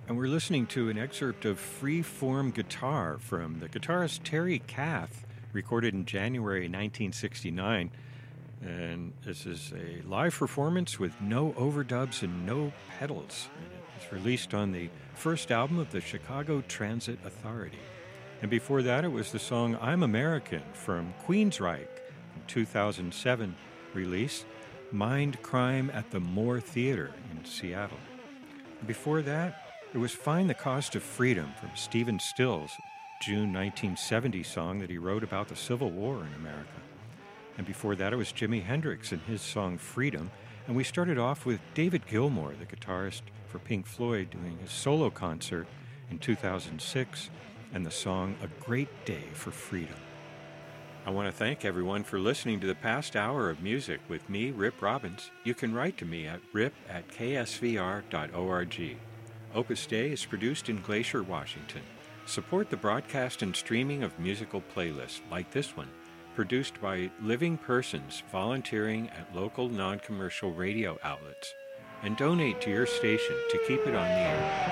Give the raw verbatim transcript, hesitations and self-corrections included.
And we're listening to an excerpt of Free Form Guitar from the guitarist Terry Kath, recorded in January nineteen sixty-nine. And this is a live performance with no overdubs and no pedals. And it was released on the first album of the Chicago Transit Authority. And before that, it was the song I'm American from Queensryche, from two thousand seven release, Mind Crime at the Moore Theater in Seattle. And before that, it was Find the Cost of Freedom from Stephen Stills, June nineteen seventy song that he wrote about the Civil War in America. And before that, it was Jimi Hendrix and his song Freedom. And we started off with David Gilmour, the guitarist for Pink Floyd, doing his solo concert in two thousand six, and the song A Great Day for Freedom. I want to thank everyone for listening to the past hour of music with me, Rip Robbins. You can write to me at rip at k s v r dot org. Opus Dei is produced in Glacier, Washington. Support the broadcast and streaming of musical playlists like this one, produced by living persons volunteering at local non-commercial radio outlets, and donate to your station to keep it on the air.